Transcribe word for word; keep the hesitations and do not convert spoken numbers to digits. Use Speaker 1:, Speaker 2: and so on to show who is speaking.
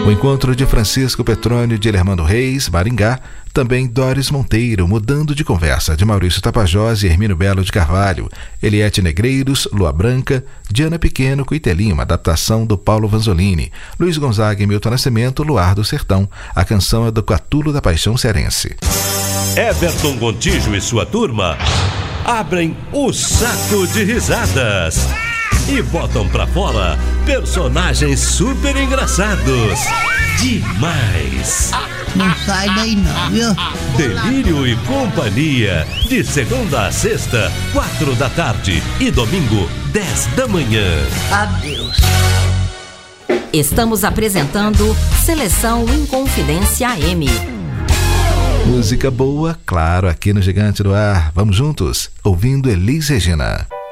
Speaker 1: O encontro de Francisco Petrônio de Lermando Reis, Maringá. Também Doris Monteiro, Mudando de Conversa, de Maurício Tapajós e Hermínio Belo de Carvalho. Eliete Negreiros, Lua Branca. Diana Pequeno, Cuitelinho, uma adaptação do Paulo Vanzolini. Luiz Gonzaga e Milton Nascimento, Luar do Sertão. A canção é do Catulo da Paixão Cearense.
Speaker 2: Everton Gontijo e sua turma abrem o saco de risadas e botam pra fora personagens super engraçados. Demais!
Speaker 3: Não sai daí não, viu?
Speaker 2: Delírio e Companhia, de segunda a sexta, quatro da tarde e domingo, dez da manhã.
Speaker 3: Adeus.
Speaker 4: Estamos apresentando Seleção Inconfidência A M.
Speaker 1: Música boa, claro, aqui no Gigante do Ar. Vamos juntos, ouvindo Elis Regina.